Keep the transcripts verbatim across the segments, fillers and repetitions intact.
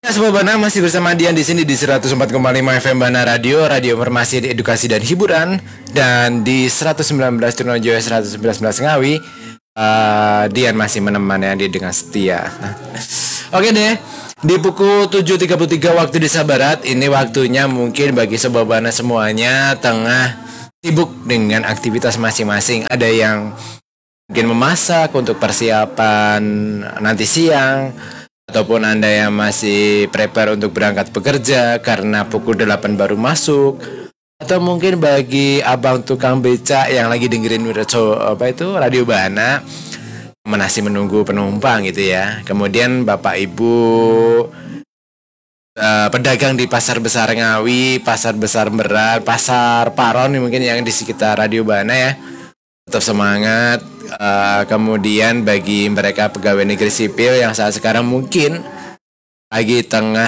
Ya, Sobat Bana masih bersama Dian di sini di seratus empat koma lima F M Bana Radio, radio informasi, edukasi dan hiburan, dan di seratus sembilan belas Trunojoyo, seratus sebelas Ngawi. Uh, Dian masih menemani Anda dengan setia. Oke deh, di pukul tujuh tiga puluh tiga waktu Indonesia Barat, ini waktunya mungkin bagi Sobat Bana semuanya tengah sibuk dengan aktivitas masing-masing. Ada yang mungkin memasak untuk persiapan nanti siang, ataupun Anda yang masih prepare untuk berangkat bekerja karena pukul delapan baru masuk, atau mungkin bagi abang tukang beca yang lagi dengerin apa itu Radio Bana, masih menunggu penumpang gitu ya. Kemudian Bapak Ibu uh, pedagang di Pasar Besar Ngawi, Pasar Besar Merak, Pasar Paron mungkin yang di sekitar Radio Bana ya, tetap semangat. Uh, kemudian bagi mereka pegawai negeri sipil yang saat sekarang mungkin lagi tengah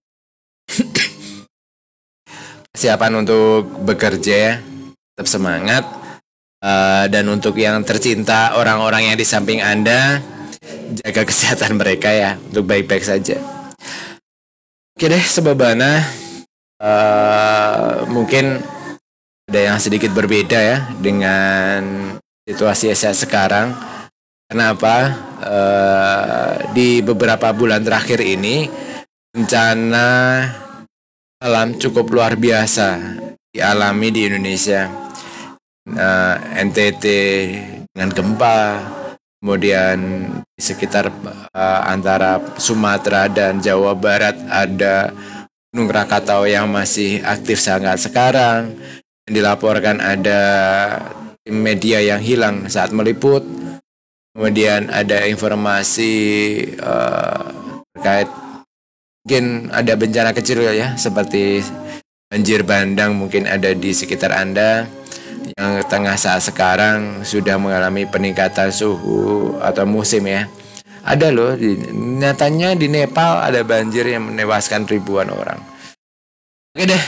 persiapan untuk bekerja ya, tetap semangat. Uh, dan untuk yang tercinta, orang-orang yang di samping Anda, jaga kesehatan mereka ya, untuk baik-baik saja. Oke deh Sobat Bana, uh, mungkin ada yang sedikit berbeda ya dengan situasi saat sekarang. Kenapa? Uh, di beberapa bulan terakhir ini bencana alam cukup luar biasa dialami di Indonesia. uh, N T T dengan gempa, kemudian di sekitar uh, antara Sumatera dan Jawa Barat ada Gunung Krakatau yang masih aktif sangat sekarang. Dilaporkan ada tim media yang hilang saat meliput. Kemudian ada informasi uh, terkait mungkin ada bencana kecil ya, seperti banjir bandang mungkin ada di sekitar Anda, yang tengah saat sekarang sudah mengalami peningkatan suhu atau musim ya. Ada loh, di, nyatanya di Nepal ada banjir yang menewaskan ribuan orang. Oke deh,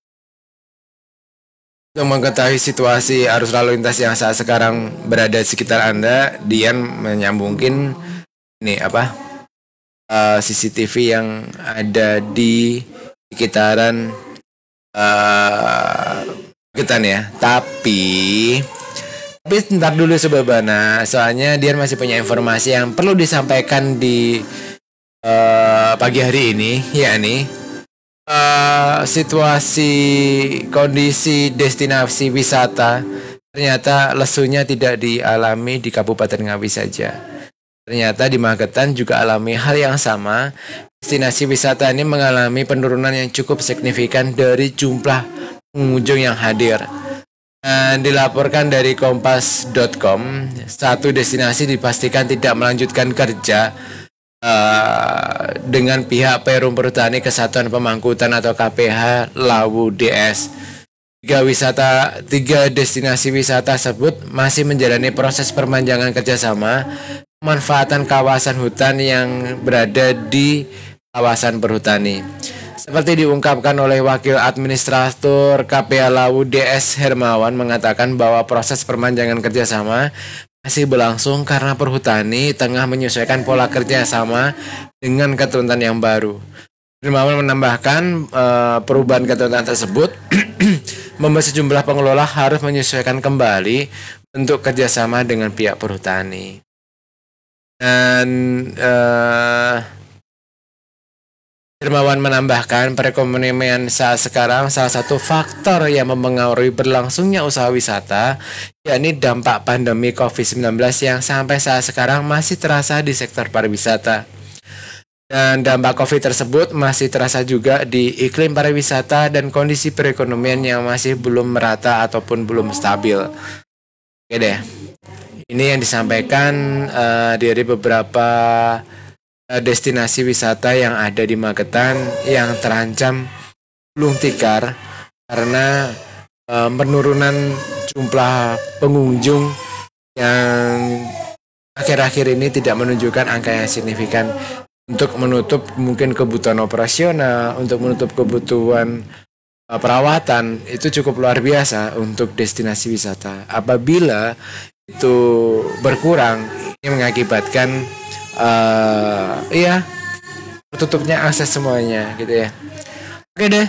untuk mengetahui situasi arus lalu lintas yang saat sekarang berada di sekitar Anda, Dian menyambungin ini apa uh, C C T V yang ada di sekitaran uh, Getan ya. Tapi tapi sebentar dulu Sobat Bana, soalnya Dian masih punya informasi yang perlu disampaikan di uh, pagi hari ini, yakni Uh, situasi kondisi destinasi wisata ternyata lesunya tidak dialami di Kabupaten Ngawi saja. Ternyata di Magetan juga alami hal yang sama. Destinasi wisata ini mengalami penurunan yang cukup signifikan dari jumlah pengunjung yang hadir. Dan dilaporkan dari kompas dot com, satu destinasi dipastikan tidak melanjutkan kerja Uh, dengan pihak Perum Perhutani Kesatuan Pemangkutan atau K P H Lawu D S. Tiga wisata, tiga destinasi wisata tersebut masih menjalani proses perpanjangan kerjasama pemanfaatan kawasan hutan yang berada di kawasan perhutani. Seperti diungkapkan oleh Wakil Administrator K P H Lawu D S Hermawan, mengatakan bahwa proses perpanjangan kerjasama masih berlangsung karena perhutani tengah menyesuaikan pola kerja sama dengan ketentuan yang baru. Hermawan menambahkan uh, perubahan ketentuan tersebut membuat sejumlah pengelola harus menyesuaikan kembali bentuk kerjasama dengan pihak perhutani. Dan uh, Hermawan menambahkan perekonomian saat sekarang salah satu faktor yang mempengaruhi berlangsungnya usaha wisata, yakni dampak pandemi covid sembilan belas yang sampai saat sekarang masih terasa di sektor pariwisata. Dan dampak COVID tersebut masih terasa juga di iklim pariwisata dan kondisi perekonomian yang masih belum merata ataupun belum stabil. Oke deh, ini yang disampaikan uh, dari beberapa destinasi wisata yang ada di Magetan yang terancam gulung tikar karena e, penurunan jumlah pengunjung yang akhir-akhir ini tidak menunjukkan angka yang signifikan untuk menutup mungkin kebutuhan operasional, untuk menutup kebutuhan e, perawatan. Itu cukup luar biasa untuk destinasi wisata. Apabila itu berkurang, ini mengakibatkan Uh, iya tertutupnya akses semuanya gitu ya. Oke deh.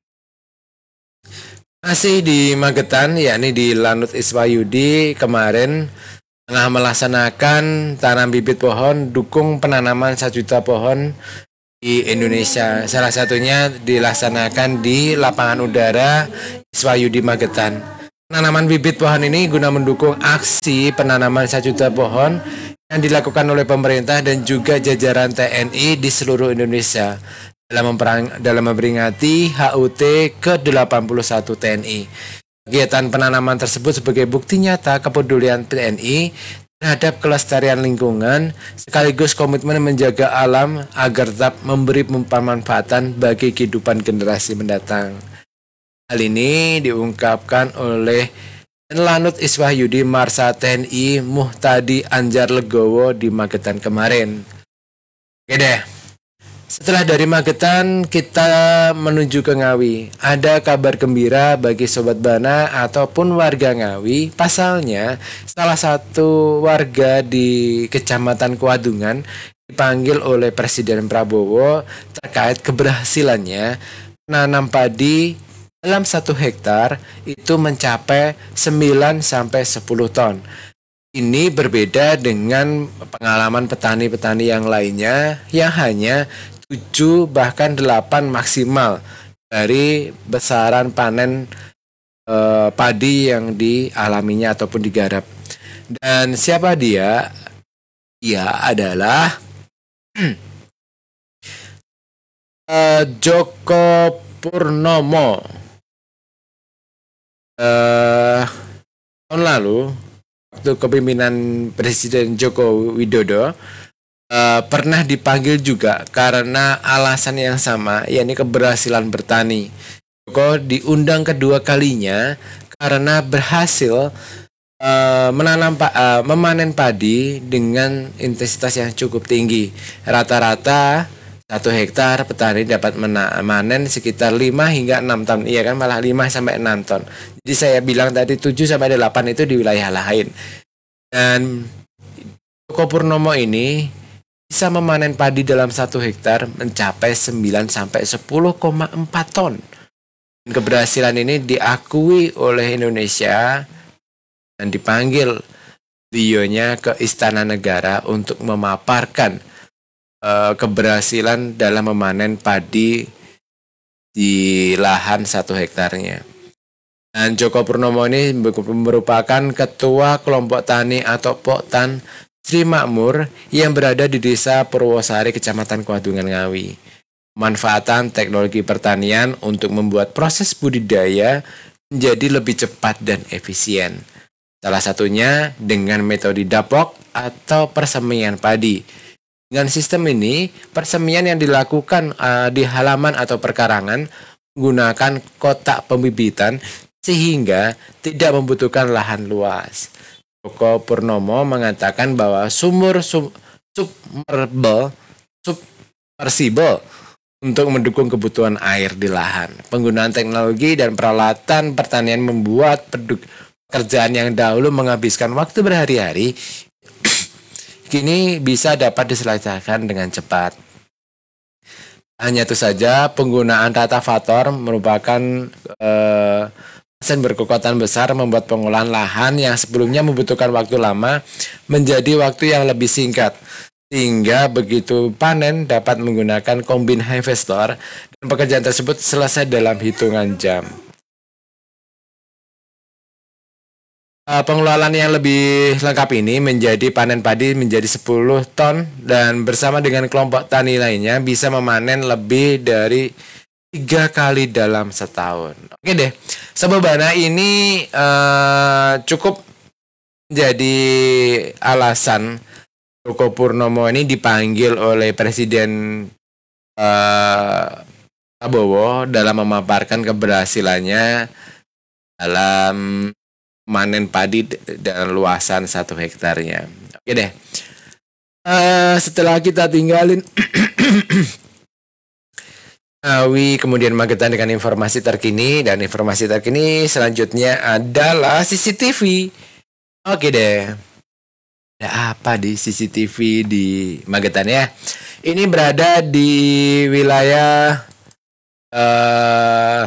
Masih di Magetan, yakni di Lanut Iswayudi kemarin tengah melaksanakan tanam bibit pohon dukung penanaman satu juta pohon di Indonesia. Salah satunya dilaksanakan di lapangan udara Iswayudi Magetan. Penanaman bibit pohon ini guna mendukung aksi penanaman satu juta pohon yang dilakukan oleh pemerintah dan juga jajaran T N I di seluruh Indonesia dalam, memperang, dalam memperingati H U T ke delapan puluh satu T N I. Kegiatan penanaman tersebut sebagai bukti nyata kepedulian T N I terhadap kelestarian lingkungan sekaligus komitmen menjaga alam agar tetap memberi pemanfaatan bagi kehidupan generasi mendatang. Hal ini diungkapkan oleh Lanut Iswahyudi Marsa T N I Muhtadi Anjar Legowo di Magetan kemarin. Oke deh. Setelah dari Magetan kita menuju ke Ngawi. Ada kabar gembira bagi Sobat Bana ataupun warga Ngawi. Pasalnya salah satu warga di Kecamatan Kuadungan dipanggil oleh Presiden Prabowo terkait keberhasilannya menanam padi dalam satu hektar itu mencapai sembilan sampai sepuluh ton. Ini berbeda dengan pengalaman petani-petani yang lainnya yang hanya tujuh bahkan delapan maksimal dari besaran panen eh, padi yang dialaminya ataupun digarap. Dan siapa dia? Dia adalah eh, Joko Purnomo. Uh, tahun lalu waktu kepemimpinan Presiden Joko Widodo uh, pernah dipanggil juga karena alasan yang sama, yakni keberhasilan bertani. Joko diundang kedua kalinya karena berhasil uh, menanam uh, memanen padi dengan intensitas yang cukup tinggi. Rata-rata satu hektar petani dapat memanen sekitar lima hingga enam ton. Iya kan, malah lima sampai enam ton. Jadi saya bilang tadi tujuh sampai delapan itu di wilayah lain. Dan Joko Purnomo ini bisa memanen padi dalam satu hektar mencapai sembilan sampai sepuluh koma empat ton. Dan keberhasilan ini diakui oleh Indonesia dan dipanggil beliaunya ke Istana Negara untuk memaparkan keberhasilan dalam memanen padi di lahan satu hektarnya. Dan Joko Purnomo ini merupakan ketua kelompok tani atau Poktan Sri Makmur yang berada di Desa Purwosari, Kecamatan Kuadungan, Ngawi. Manfaatan teknologi pertanian untuk membuat proses budidaya menjadi lebih cepat dan efisien. Salah satunya dengan metode dapok atau persemian padi. Dengan sistem ini, persemian yang dilakukan uh, di halaman atau perkarangan menggunakan kotak pembibitan sehingga tidak membutuhkan lahan luas. Joko Purnomo mengatakan bahwa sumur sum, submersible, submersible untuk mendukung kebutuhan air di lahan. Penggunaan teknologi dan peralatan pertanian membuat pekerjaan yang dahulu menghabiskan waktu berhari-hari kini bisa dapat diselesaikan dengan cepat. Hanya itu saja, penggunaan rotavator merupakan eh, mesin berkekuatan besar membuat pengolahan lahan yang sebelumnya membutuhkan waktu lama menjadi waktu yang lebih singkat. Sehingga begitu panen dapat menggunakan combine harvester dan pekerjaan tersebut selesai dalam hitungan jam. Uh, pengelolaan yang lebih lengkap ini menjadi panen padi menjadi sepuluh ton dan bersama dengan kelompok tani lainnya bisa memanen lebih dari tiga kali dalam setahun. Oke deh, Sobat Bana, ini uh, cukup menjadi alasan Joko Purnomo ini dipanggil oleh Presiden uh, Prabowo dalam memaparkan keberhasilannya dalam manen padi dan luasan satu hektarnya. Oke deh. Uh, setelah kita tinggalin Ngawi kemudian Magetan dengan informasi terkini, dan informasi terkini selanjutnya adalah C C T V. Oke deh. Ada apa di C C T V di Magetan ya? Ini berada di wilayah uh,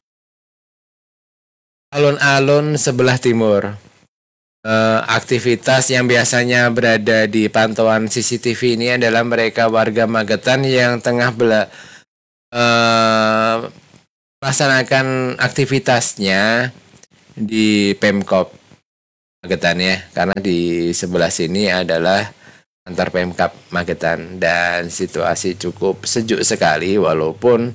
alun-alun sebelah timur. Uh, aktivitas yang biasanya berada di pantauan C C T V ini adalah mereka warga Magetan yang tengah bela uh, melaksanakan aktivitasnya di Pemkop Magetan ya, karena di sebelah sini adalah kantor Pemkap Magetan dan situasi cukup sejuk sekali walaupun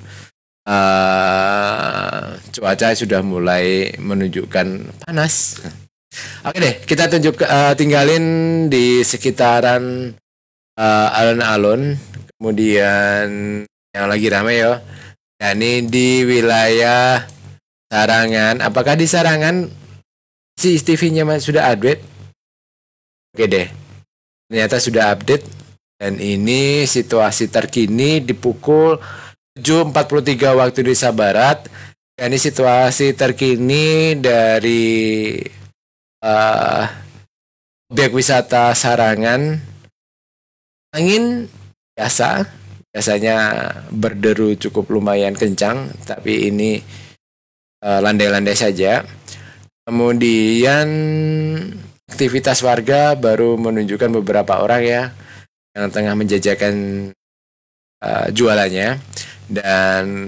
uh, cuaca sudah mulai menunjukkan panas. Oke deh, kita tunjuk uh, tinggalin di sekitaran uh, alun-alun, kemudian yang lagi ramai ya, yakni di wilayah Sarangan. Apakah di Sarangan C C T V-nya sudah update? Oke deh, ternyata sudah update. Dan ini situasi terkini di pukul tujuh empat puluh tiga waktu Indonesia Barat. Dan ini situasi terkini dari uh, objek wisata Sarangan. Angin biasa, biasanya berderu cukup lumayan kencang, tapi ini uh, landai-landai saja. Kemudian aktivitas warga baru menunjukkan beberapa orang ya yang tengah menjajakan uh, jualannya, dan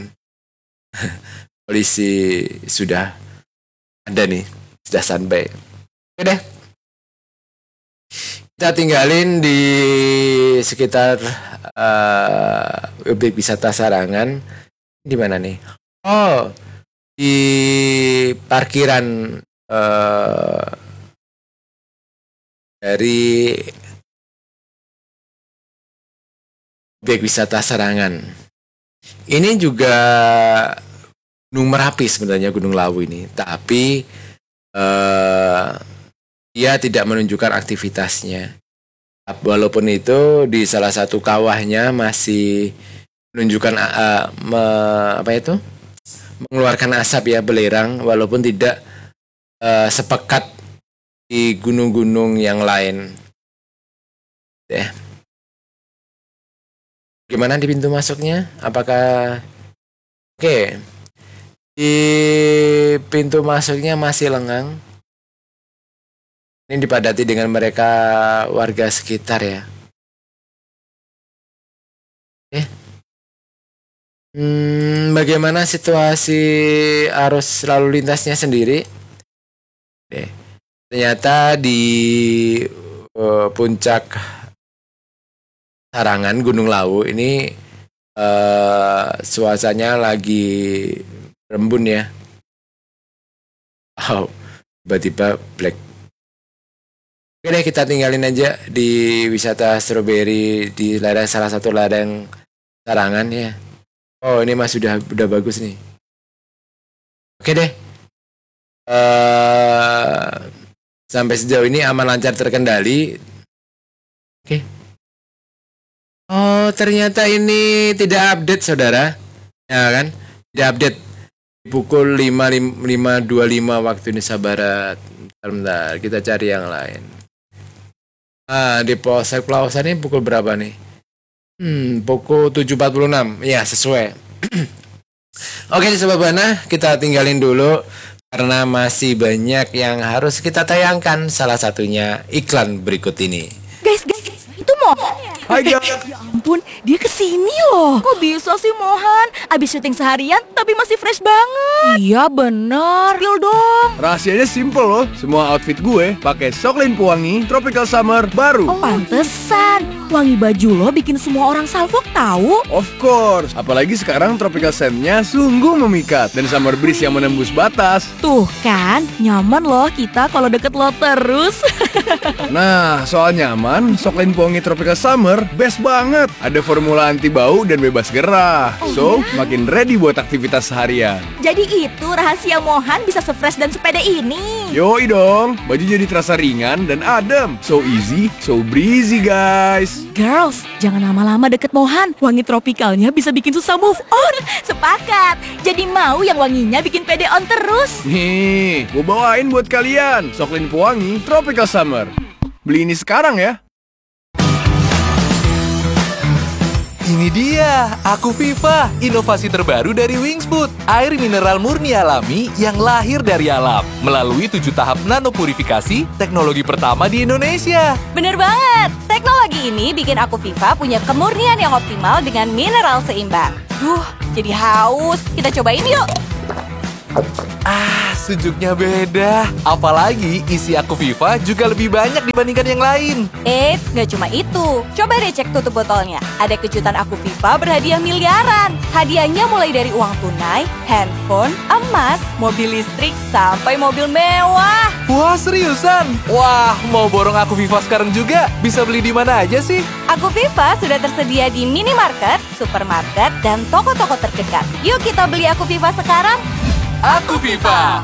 polisi sudah ada nih, sudah standby. Oke deh, kita tinggalin di sekitar uh, objek wisata Sarangan. Di mana nih? Oh, di parkiran uh, dari objek wisata Sarangan. Ini juga Gunung Merapi sebenarnya, Gunung Lawu ini, tapi uh, dia tidak menunjukkan aktivitasnya. Walaupun itu di salah satu kawahnya masih menunjukkan uh, me, apa itu? mengeluarkan asap ya, belerang, walaupun tidak uh, sepekat di gunung-gunung yang lain. Deh. Gimana di pintu masuknya? Apakah oke? Okay. Di pintu masuknya masih lengang. Ini dipadati dengan mereka warga sekitar ya. Oke. Okay. Hmm, bagaimana situasi arus lalu lintasnya sendiri? Oke. Ternyata di uh, puncak Sarangan Gunung Lawu ini uh, suasananya lagi berembun ya. Oh, tiba-tiba black. Oke deh, kita tinggalin aja di wisata strawberry di ladang, salah satu ladang Sarangan ya. Oh, ini mas sudah udah bagus nih. Oke deh. Uh, sampai sejauh ini aman, lancar, terkendali. Oke. Oh, ternyata ini tidak update saudara. Ya kan? Tidak update. Pukul lima dua puluh lima waktu Indonesia Barat. Bentar, bentar, kita cari yang lain. Ah, di Polsek Pelausan ini pukul berapa nih? Hmm, pukul tujuh empat puluh enam. Ya, sesuai. Oke, Sobat Buana, kita tinggalin dulu karena masih banyak yang harus kita tayangkan. Salah satunya iklan berikut ini. Guys, guys, itu Mohan ya? Hai guys. Ya ampun, dia kesini loh. Kok bisa sih Mohan? Abis syuting seharian tapi masih fresh banget. Iya bener. Spill dong. Rahasianya simple loh. Semua outfit gue pakai Soklin Pewangi Tropical Summer baru. Oh, pantesan. Wangi baju lo bikin semua orang salfok tahu. Of course. Apalagi sekarang Tropical Scent-nya sungguh memikat dan Summer Breeze yang menembus batas. Tuh kan, nyaman loh kita kalau deket lo terus. Nah, soal nyaman, Soklin Pewangi Tropical Summer best banget. Ada formula anti bau dan bebas gerah. Oh, so, ya? makin ready buat aktivitas seharian. Jadi itu rahasia Mohan bisa se-fresh dan sepede ini. Yoi dong, baju jadi terasa ringan dan adem. So easy, so breezy guys. Girls, jangan lama-lama deket Mohan. Wangi tropikalnya bisa bikin susah move on. Sepakat. Jadi mau yang wanginya bikin pede on terus. Nih, gue bawain buat kalian Soklin Pewangi Tropical Summer. Beli ini sekarang ya. Ini dia, Aku Viva, inovasi terbaru dari Wingsfood. Air mineral murni alami yang lahir dari alam. Melalui tujuh tahap nanopurifikasi, teknologi pertama di Indonesia. Bener banget. Teknologi ini bikin Aku Viva punya kemurnian yang optimal dengan mineral seimbang. Duh, jadi haus. Kita cobain yuk. Ah, sejuknya beda. Apalagi isi Aku Viva juga lebih banyak dibandingkan yang lain. Eits, nggak cuma itu. Coba deh cek tutup botolnya. Ada kejutan Aku Viva berhadiah miliaran. Hadiahnya mulai dari uang tunai, handphone, emas, mobil listrik, sampai mobil mewah. Wah, seriusan? Wah, mau borong Aku Viva sekarang juga? Bisa beli di mana aja sih? Aku Viva sudah tersedia di minimarket, supermarket, dan toko-toko terdekat. Yuk kita beli Aku Viva sekarang. Aku Viva,